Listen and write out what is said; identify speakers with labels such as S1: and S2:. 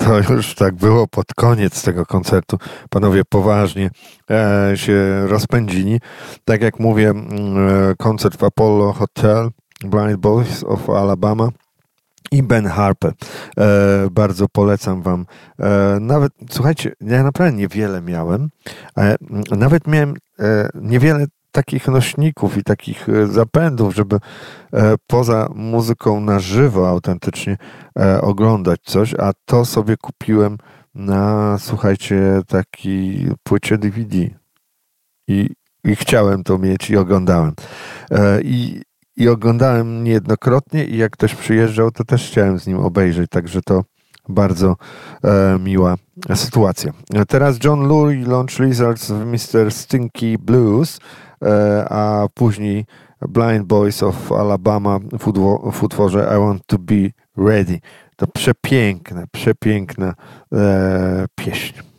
S1: to już tak było pod koniec tego koncertu. Panowie poważnie się rozpędzili. Tak jak mówię, koncert w Apollo Hotel, Blind Boys of Alabama i Ben Harper. Bardzo polecam wam. Nawet, słuchajcie, ja naprawdę niewiele miałem. Nawet miałem niewiele takich nośników i takich zapędów, żeby poza muzyką na żywo autentycznie oglądać coś, a to sobie kupiłem na, słuchajcie, takiej płycie DVD. I chciałem to mieć i oglądałem. I oglądałem niejednokrotnie i jak ktoś przyjeżdżał, to też chciałem z nim obejrzeć, także to bardzo miła sytuacja. Teraz John Lurie, Launch Lizards w Mr. Stinky Blues, a później Blind Boys of Alabama w utworze I Want to Be Ready. To przepiękna pieśń.